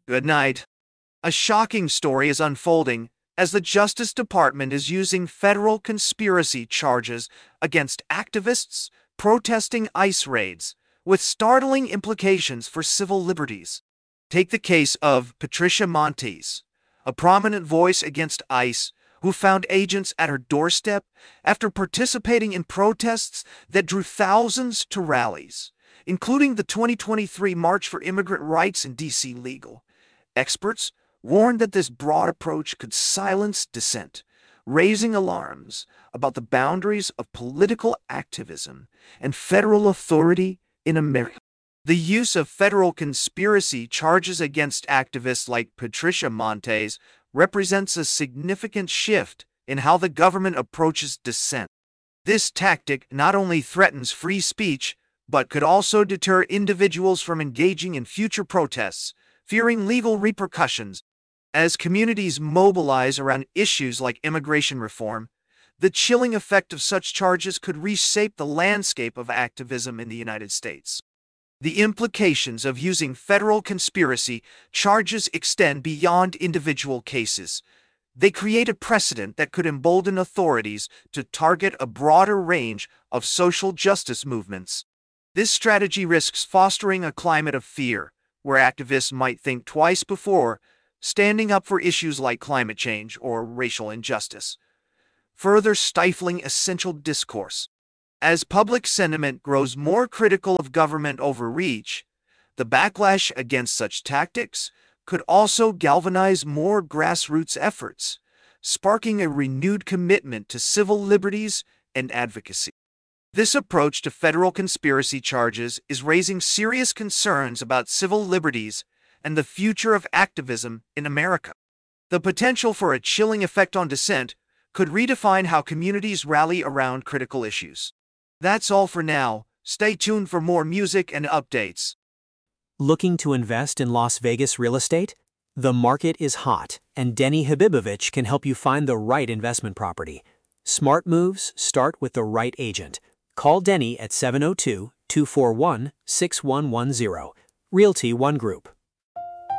Good night. A shocking story is unfolding as the Justice Department is using federal conspiracy charges against activists protesting ICE raids, with startling implications for civil liberties. Take the case of Patricia Montes, a prominent voice against ICE who found agents at her doorstep after participating in protests that drew thousands to rallies, including the 2023 March for Immigrant Rights in D.C. Legal. Experts warned that this broad approach could silence dissent, raising alarms about the boundaries of political activism and federal authority in America. The use of federal conspiracy charges against activists like Patricia Montes represents a significant shift in how the government approaches dissent. This tactic not only threatens free speech, but could also deter individuals from engaging in future protests, fearing legal repercussions. As communities mobilize around issues like immigration reform, the chilling effect of such charges could reshape the landscape of activism in the United States. The implications of using federal conspiracy charges extend beyond individual cases. They create a precedent that could embolden authorities to target a broader range of social justice movements. This strategy risks fostering a climate of fear, where activists might think twice before standing up for issues like climate change or racial injustice, further stifling essential discourse. As public sentiment grows more critical of government overreach, the backlash against such tactics could also galvanize more grassroots efforts, sparking a renewed commitment to civil liberties and advocacy. This approach to federal conspiracy charges is raising serious concerns about civil liberties and the future of activism in America. The potential for a chilling effect on dissent could redefine how communities rally around critical issues. That's all for now. Stay tuned for more music and updates. Looking to invest in Las Vegas real estate? The market is hot, and Denny Habibovich can help you find the right investment property. Smart moves start with the right agent. Call Denny at 702-241-6110. Realty One Group.